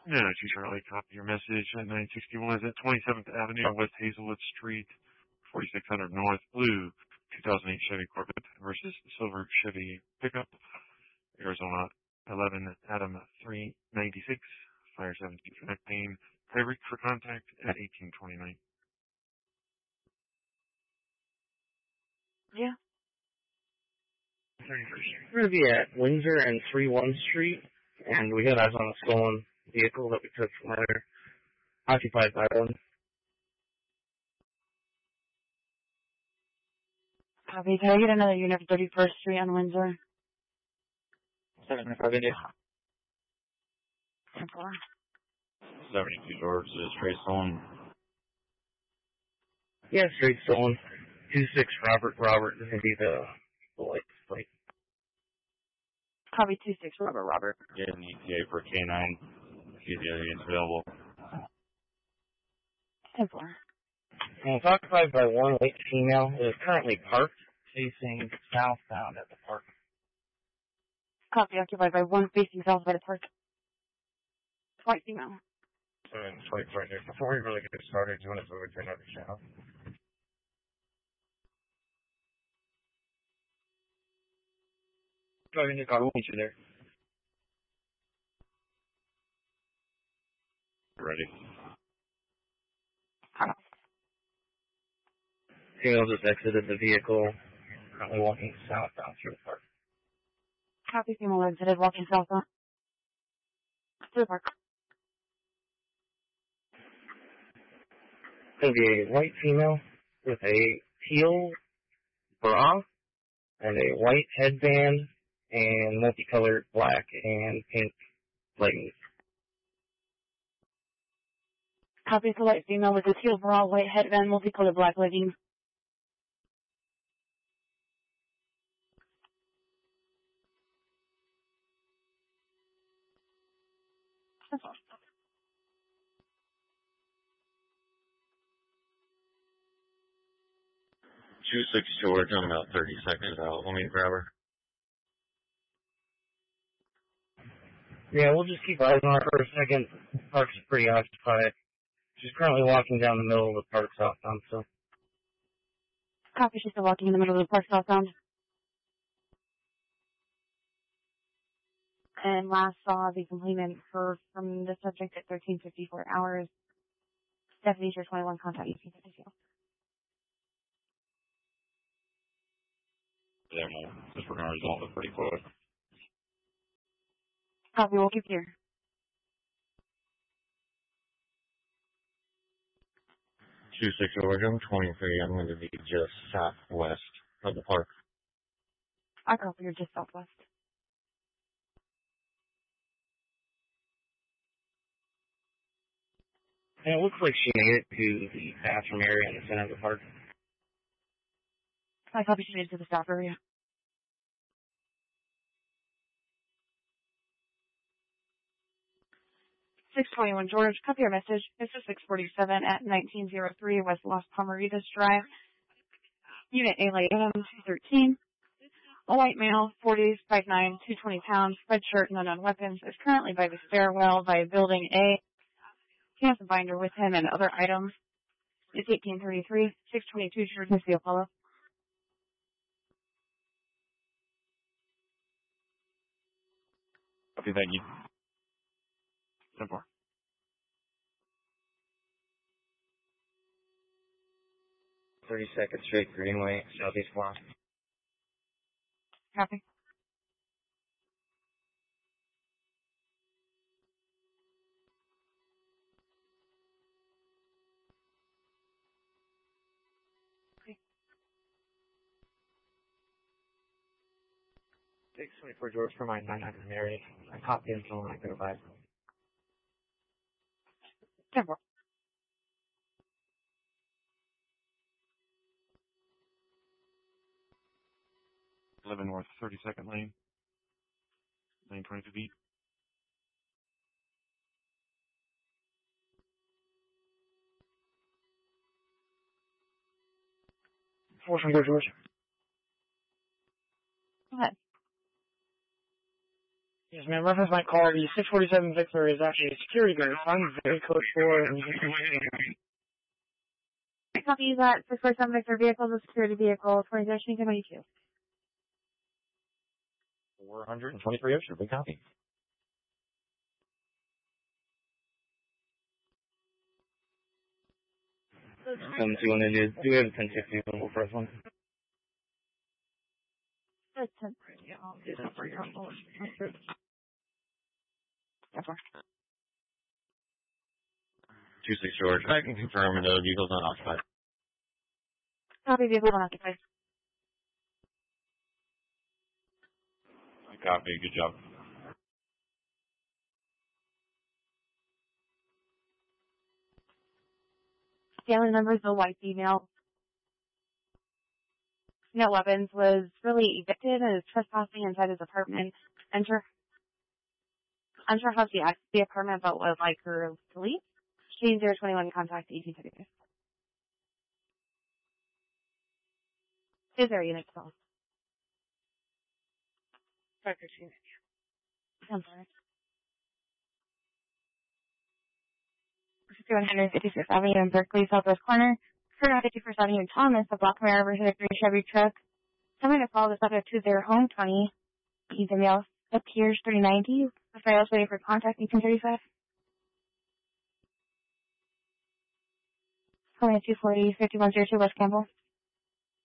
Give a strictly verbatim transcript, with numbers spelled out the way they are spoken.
No, to Charlie, copy your message at nine sixty-one is at twenty-seventh Avenue, West Hazelwood Street, forty-six hundred North, blue two thousand eight Chevy Corvette versus silver Chevy pickup, Arizona eleven Adam three ninety-six, fire seventeen for neck pain, Pyric for contact at eighteen twenty-nine. Yeah. thirty-first. We're going to be at Windsor and three one Street, and we got eyes on a stolen vehicle that we took from there, occupied by one. Copy. Can I get another unit for thirty-first Street on Windsor? seventy-five India. seventy-two George is straight stolen. Yeah, straight stolen. two six Robert Robert is going to be the, the license plate. Copy two six Robert Robert. Get an E T A for K nine. See the other units available. ten four. And it's occupied by one white female. It is currently parked facing southbound at the park. Copy. Occupied by one facing south by the park. White female. And swipe right there. Before we really get started, do you want to move to another channel? Driving your car, we'll meet you there. Ready. Female just exited the vehicle, currently walking southbound through the park. Copy. Female exited, walking southbound through the park. It's going to be a white female with a teal bra and a white headband and multicolored black and pink leggings. Copy. The white female with a teal bra, white headband, multicolored black leggings. two six George, I'm about thirty seconds out. Let me grab her. Yeah, we'll just keep eyes on her for a second. The park's pretty occupied. She's currently walking down the middle of the park southbound, so. Copy. She's still walking in the middle of the park southbound. And last saw the complainant for from the subject at thirteen fifty-four hours. Deputy Tier twenty-one, contact eighteen fifty-two. Yeah, no, just we're going to resolve it pretty quick. Copy. We'll keep here. two six George, I'm twenty-three. I'm going to be just southwest of the park. I copy. You're just southwest. And it looks like she made it to the bathroom area in the center of the park. I copy. She made it to the staff area. six twenty-one George, copy your message. This is six forty-seven at nineteen oh three West Las Palmeritas Drive. Unit A L A two thirteen. A white male, forty, five nine, two hundred twenty pounds, red shirt and unknown weapons, is currently by the stairwell by building A. He has a binder with him and other items. It's eighteen thirty-three, six twenty-two George, Miss the Apollo. Okay, thank you. Simple. thirty seconds straight, Greenway, southeast block. Copy. Okay. six twenty-four George for my nine hundred Mary. I caught the info when I could have advised. ten four. eleven North thirty-second Lane, nine twenty-two feet. four twenty-four George. Go ahead. Yes, ma'am. Reference my call. The six forty-seven Victor is actually a security guard. I'm very code four. And Copy that. six forty-seven Victor vehicle is a security vehicle. twenty dash twenty-two. four hundred twenty-three Ocean, big copy. Seven two one India. Do we have a ten fifty available for us one? That's ten. Yeah, I'll do that for you. That's fine. two six George, I can confirm the vehicle's unoccupied. Copy vehicle unoccupied. Copy, good job. Family members, the white female. No weapons, was really evicted and is trespassing inside his apartment. Enter, unsure how she accessed the apartment, but would like her to leave. Change zero twenty-one, contact eighteen thirty-two. Is there a unit call? five thirteen. I'm sorry. one fifty-sixth Avenue in Berkeley, Southwest Corner. Turn on fifty-first Avenue in Thomas, a block mirror versus a green Chevy truck. Somebody to follow the subject to their home twenty. Email appears three ninety. The file's waiting for contact eighteen thirty-five. Calling at two forty, fifty-one oh two West Campbell.